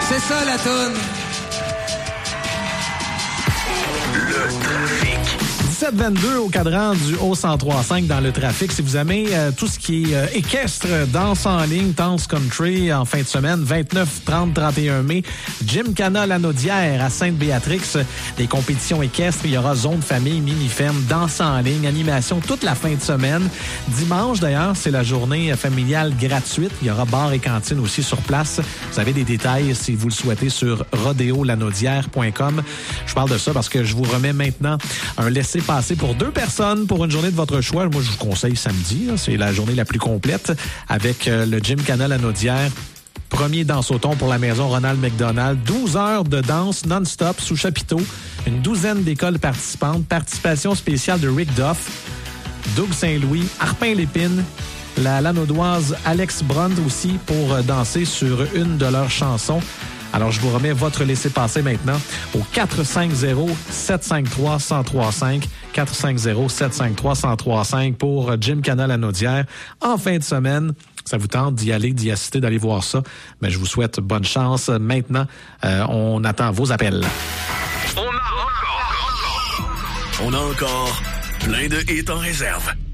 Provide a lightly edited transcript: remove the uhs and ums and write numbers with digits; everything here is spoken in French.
C'est ça la toune. Le trafic. 17-22 au cadran du Haut-103.5 dans le trafic. Si vous aimez tout ce qui est équestre, danse en ligne, danse country en fin de semaine, 29, 30, 31 mai, Gymkhana Lanaudière à Sainte-Béatrix, des compétitions équestres. Il y aura zone famille, mini-ferme, danse en ligne, animation toute la fin de semaine. Dimanche, d'ailleurs, c'est la journée familiale gratuite. Il y aura bar et cantine aussi sur place. Vous avez des détails, si vous le souhaitez, sur rodeolanaudière.com. Je parle de ça parce que je vous remets maintenant un laissez-passer pour 2 personnes pour une journée de votre choix. Moi, je vous conseille samedi. Là, c'est la journée la plus complète avec le Gymkhana Lanaudière. Premier danse-au-ton pour la maison Ronald McDonald. 12 heures de danse non-stop sous chapiteau. Une douzaine d'écoles participantes. Participation spéciale de Rick Duff, Doug Saint-Louis, Arpin Lépine, la Lanaudoise Alex Brunt aussi pour danser sur une de leurs chansons. Alors, je vous remets votre laissez-passer maintenant au 450-753-1035. 450-753-1035 pour Gymkhana Lanaudière. En fin de semaine, ça vous tente d'y aller, d'y assister, d'aller voir ça. Mais je vous souhaite bonne chance. Maintenant, on attend vos appels. On a encore plein de hits en réserve.